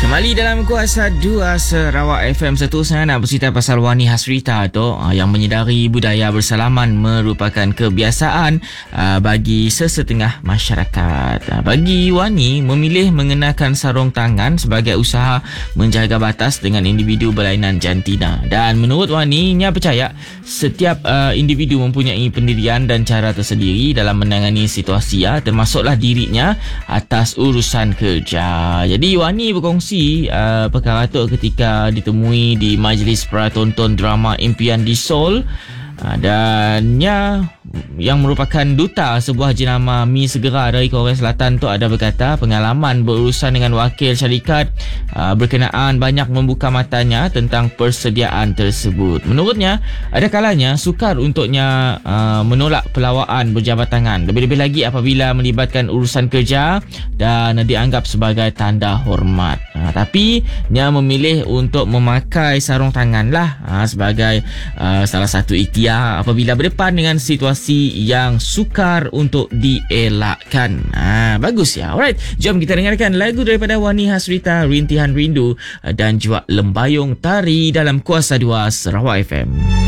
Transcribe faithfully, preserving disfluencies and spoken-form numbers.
Kembali dalam Kuasa dua Sarawak F M. Seterusnya nak bercerita pasal Wani Hasrita tu, yang menyedari budaya bersalaman merupakan kebiasaan bagi sesetengah masyarakat. Bagi Wani, memilih mengenakan sarung tangan sebagai usaha menjaga batas dengan individu berlainan jantina. Dan menurut Wani, ia percaya setiap uh, individu mempunyai pendirian dan cara tersendiri dalam menangani situasi, ya, termasuklah dirinya atas urusan kerja. Jadi Wani berkongsi Uh, perkara tu ketika ditemui di majlis pratonton drama Impian di Seoul, uh, dan ya, yang merupakan duta sebuah jenama mi segera dari Korea Selatan tu ada berkata pengalaman berurusan dengan wakil syarikat uh, berkenaan banyak membuka matanya tentang persediaan tersebut. Menurutnya, ada kalanya sukar untuknya uh, menolak pelawaan berjabat tangan, lebih-lebih lagi apabila melibatkan urusan kerja dan dianggap sebagai tanda hormat. Uh, tapi dia memilih untuk memakai sarung tangan lah uh, sebagai uh, salah satu ikhtiar apabila berdepan dengan situasi yang sukar untuk dielakkan. Ha, bagus ya. Alright, jom kita dengarkan lagu daripada Wani Hasrita, Rintihan Rindu, dan juga Lembayung Tari dalam Kuasa dua Sarawak F M.